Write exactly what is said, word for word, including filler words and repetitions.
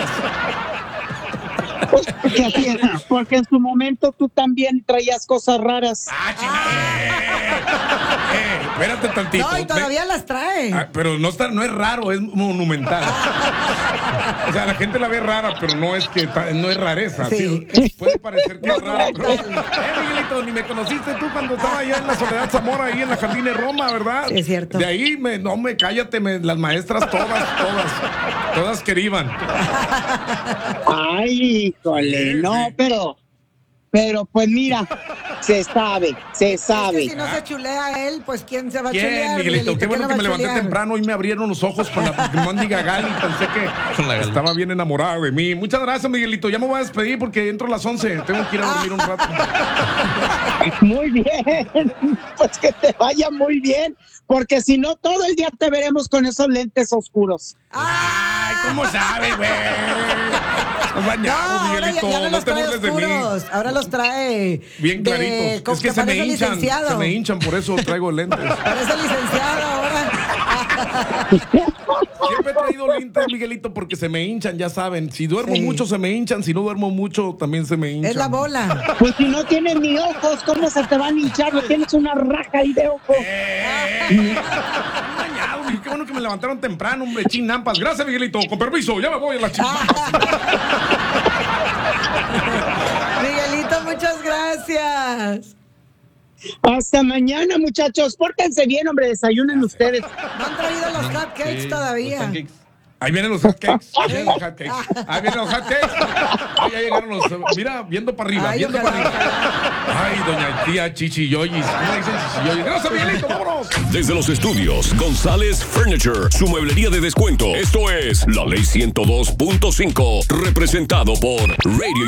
Pues porque, así es, porque en su momento tú también traías cosas raras. ¡Ah, eh, espérate tantito. No, y todavía las trae. Ah, pero no, está, no es raro, es monumental. O sea, la gente la ve rara, pero no es que no es rareza. Sí. ¿Sí? Puede parecer que es rara, pero... Eh, Miguelito, ni me conociste tú cuando estaba allá en la Soledad Zamora, ahí en la Jardines Roma, ¿verdad? Sí, es cierto. De ahí, me, no, me cállate, me, las maestras todas, todas, todas querían. Ay, híjole, Sí, no, sí. pero, pero pues mira, se sabe, se Es sabe. que si no se chulea él, pues ¿quién se va a ¿Quién, chulear? Miguelito? Qué bueno ¿Quién que no me va a levanté chulear? temprano y me abrieron los ojos con la mendiga Gali. Pensé Con la que Gali. estaba bien enamorada de mí. Muchas gracias, Miguelito. Ya me voy a despedir porque entro a las once. Tengo que ir a dormir un rato. Muy bien, pues que te vaya muy bien, porque si no, todo el día te veremos con esos lentes oscuros. Ay, ¿cómo sabes, güey? Nos No, bañamos, ahora ya, Miguelito. ya no No los te trae burles de mí. oscuros. Ahora los trae Bien de- claritos. como Es que se me parece hinchan. licenciado. Se me hinchan, por eso traigo lentes. Parece licenciado ahora. Siempre he traído lentes, Miguelito, porque se me hinchan, ya saben. Si duermo Sí. mucho, se me hinchan. Si no duermo mucho, también se me hinchan. Es la bola. Pues si no tienes ni ojos, ¿cómo se te van a hinchar? No tienes una raja ahí de ojo. Eh, bañado, qué bueno que me levantaron temprano, hombre, chinampas. Gracias, Miguelito. Con permiso, ya me voy a la chinampas. Miguelito, muchas gracias. Hasta mañana, muchachos. Pórtense bien, hombre. Desayunen ustedes. No han traído los hotcakes Sí, todavía. los pancakes. Ahí vienen los hotcakes. Ahí vienen los hotcakes. Ahí vienen los hotcakes. Ahí ya llegaron los. Mira, viendo para arriba, Ay, viendo ojalá, para arriba. Ay, doña tía Chichilloyis. ¿Cómo le dicen Chichilloyis? Gracias, Miguelito. Vámonos. Desde los estudios González Furniture, su mueblería de descuento. Esto es La Ley ciento dos punto cinco, representado por Radio